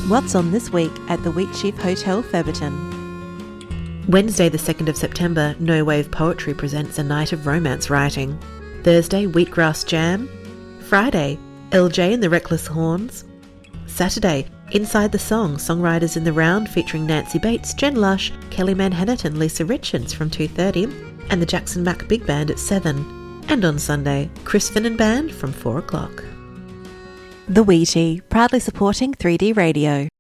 What's on this week at the Wheatsheaf Hotel, Featherton? Wednesday the 2nd of September, No Wave Poetry presents a night of romance writing. Thursday, Wheatgrass Jam. Friday, LJ and the Reckless Horns. Saturday, Inside the Song, Songwriters in the Round featuring Nancy Bates, Jen Lush, Kelly Manhattan, Lisa Richards from 2:30 and the Jackson Mack Big Band at 7. And on Sunday, Chris Finnan Band from 4 o'clock. The Wheatie, proudly supporting 3D Radio.